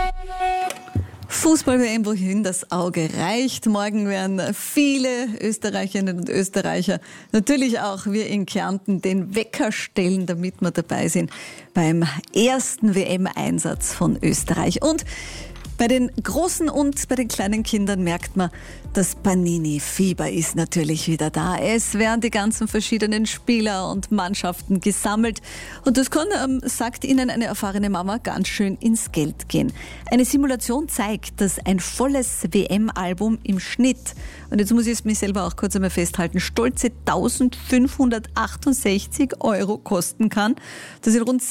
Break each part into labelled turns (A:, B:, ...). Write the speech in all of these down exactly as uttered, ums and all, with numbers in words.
A: Fußball-W M, wohin das Auge reicht. Morgen werden viele Österreicherinnen und Österreicher, natürlich auch wir in Kärnten, den Wecker stellen, damit wir dabei sind beim ersten W M-Einsatz von Österreich. Und bei den großen und bei den kleinen Kindern merkt man, das Panini-Fieber ist natürlich wieder da. Es werden die ganzen verschiedenen Spieler und Mannschaften gesammelt. Und das kann, ähm, sagt Ihnen eine erfahrene Mama, ganz schön ins Geld gehen. Eine Simulation zeigt, dass ein volles W M-Album im Schnitt, und jetzt muss ich es mir selber auch kurz einmal festhalten, stolze eintausendfünfhundertachtundsechzig Euro kosten kann. Das sind rund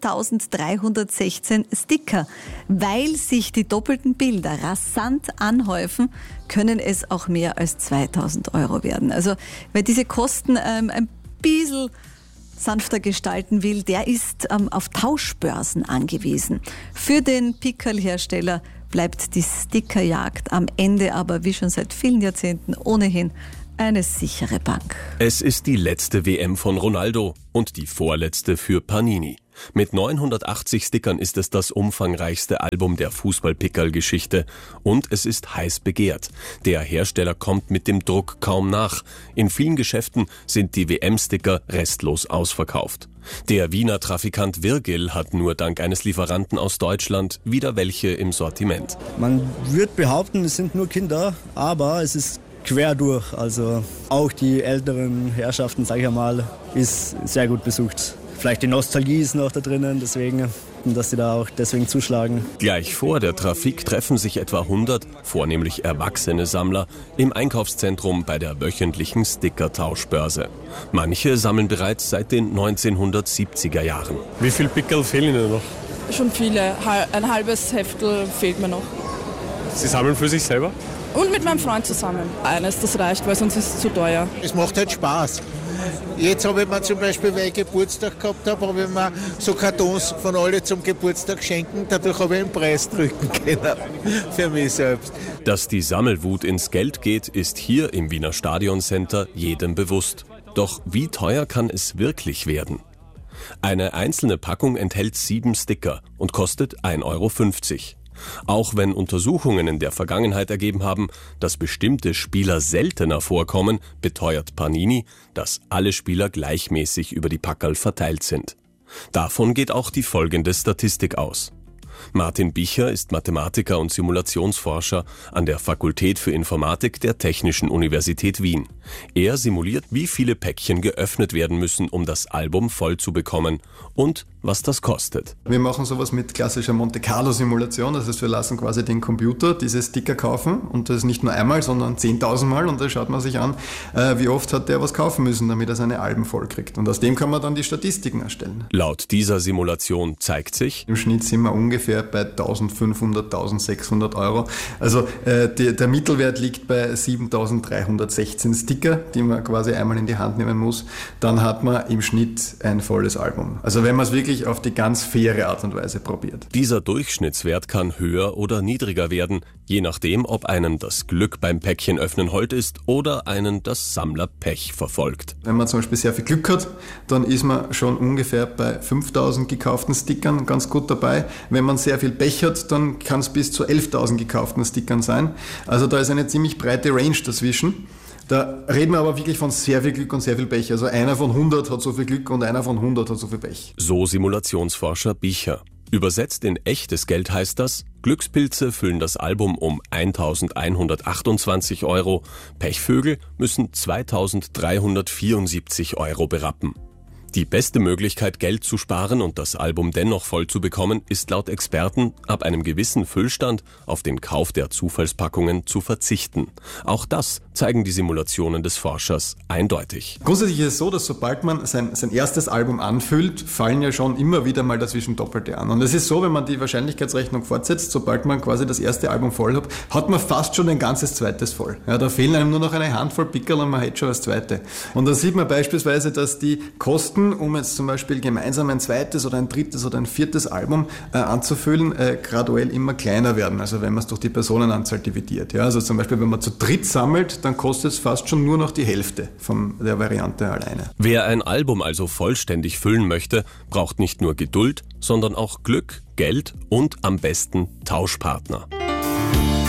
A: siebentausenddreihundertsechzehn Sticker. Weil sich die doppelten Bilder rasant anhäufen, können es auch mehr als zweitausend Euro werden. Also wer diese Kosten ähm, ein bisschen sanfter gestalten will, der ist ähm, auf Tauschbörsen angewiesen. Für den Pickerl-Hersteller bleibt die Stickerjagd am Ende aber wie schon seit vielen Jahrzehnten ohnehin eine sichere Bank.
B: Es ist die letzte W M von Ronaldo und die vorletzte für Panini. Mit neunhundertachtzig Stickern ist es das umfangreichste Album der Fußball-Pickerl-Geschichte und es ist heiß begehrt. Der Hersteller kommt mit dem Druck kaum nach. In vielen Geschäften sind die W M-Sticker restlos ausverkauft. Der Wiener Trafikant Virgil hat nur dank eines Lieferanten aus Deutschland wieder welche im Sortiment.
C: Man würde behaupten, es sind nur Kinder, aber es ist quer durch. Also auch die älteren Herrschaften, sage ich einmal, ist sehr gut besucht. Vielleicht die Nostalgie ist noch da drinnen, deswegen, dass sie da auch deswegen zuschlagen.
B: Gleich vor der Trafik treffen sich etwa hundert, vornehmlich erwachsene Sammler, im Einkaufszentrum bei der wöchentlichen Sticker-Tauschbörse. Manche sammeln bereits seit den neunzehnhundertsiebziger Jahren.
D: Wie viele Pickerl fehlen Ihnen noch?
E: Schon viele. Ein halbes Heftel fehlt mir noch.
D: Sie sammeln für sich selber?
E: Und mit meinem Freund zusammen. Eines, das reicht, weil sonst ist es zu teuer.
F: Es macht halt Spaß. Jetzt habe ich mir zum Beispiel, weil ich Geburtstag gehabt habe, habe ich mir so Kartons von alle zum Geburtstag schenken. Dadurch habe ich einen Preis drücken können für mich selbst.
B: Dass die Sammelwut ins Geld geht, ist hier im Wiener Stadioncenter jedem bewusst. Doch wie teuer kann es wirklich werden? Eine einzelne Packung enthält sieben Sticker und kostet ein Euro fünfzig. Auch wenn Untersuchungen in der Vergangenheit ergeben haben, dass bestimmte Spieler seltener vorkommen, beteuert Panini, dass alle Spieler gleichmäßig über die Packerl verteilt sind. Davon geht auch die folgende Statistik aus. Martin Bicher ist Mathematiker und Simulationsforscher an der Fakultät für Informatik der Technischen Universität Wien. Er simuliert, wie viele Päckchen geöffnet werden müssen, um das Album voll zu bekommen und was das kostet.
G: Wir machen sowas mit klassischer Monte-Carlo-Simulation, das heißt, wir lassen quasi den Computer diese Sticker kaufen und das nicht nur einmal, sondern zehntausend Mal und da schaut man sich an, wie oft hat der was kaufen müssen, damit er seine Alben voll kriegt. Und aus dem kann man dann die Statistiken erstellen.
B: Laut dieser Simulation zeigt sich,
G: im Schnitt sind wir ungefähr bei eintausendfünfhundert, eintausendsechshundert Euro. Also äh, die, der Mittelwert liegt bei siebentausenddreihundertsechzehn Sticker, die man quasi einmal in die Hand nehmen muss. Dann hat man im Schnitt ein volles Album. Also wenn man es wirklich auf die ganz faire Art und Weise probiert.
B: Dieser Durchschnittswert kann höher oder niedriger werden, je nachdem, ob einem das Glück beim Päckchenöffnen hold ist oder einen das Sammlerpech verfolgt.
G: Wenn man zum Beispiel sehr viel Glück hat, dann ist man schon ungefähr bei fünftausend gekauften Stickern ganz gut dabei. Wenn man sehr viel Pech hat, dann kann es bis zu elftausend gekauften Stickern sein. Also da ist eine ziemlich breite Range dazwischen. Da reden wir aber wirklich von sehr viel Glück und sehr viel Pech. Also einer von hundert hat so viel Glück und einer von hundert hat so viel Pech.
B: So Simulationsforscher Bicher. Übersetzt in echtes Geld heißt das, Glückspilze füllen das Album um eintausendeinhundertachtundzwanzig Euro, Pechvögel müssen zweitausenddreihundertvierundsiebzig Euro berappen. Die beste Möglichkeit, Geld zu sparen und das Album dennoch voll zu bekommen, ist laut Experten, ab einem gewissen Füllstand auf den Kauf der Zufallspackungen zu verzichten. Auch das zeigen die Simulationen des Forschers eindeutig.
G: Grundsätzlich ist es so, dass sobald man sein, sein erstes Album anfüllt, fallen ja schon immer wieder mal dazwischen Doppelte an. Und es ist so, wenn man die Wahrscheinlichkeitsrechnung fortsetzt, sobald man quasi das erste Album voll hat, hat man fast schon ein ganzes zweites voll. Ja, da fehlen einem nur noch eine Handvoll Pickerl und man hätte schon das zweite. Und dann sieht man beispielsweise, dass die Kosten Kosten, um jetzt zum Beispiel gemeinsam ein zweites oder ein drittes oder ein viertes Album äh, anzufüllen, äh, graduell immer kleiner werden, also wenn man es durch die Personenanzahl dividiert. Ja? Also zum Beispiel, wenn man zu dritt sammelt, dann kostet es fast schon nur noch die Hälfte von der Variante alleine.
B: Wer ein Album also vollständig füllen möchte, braucht nicht nur Geduld, sondern auch Glück, Geld und am besten Tauschpartner.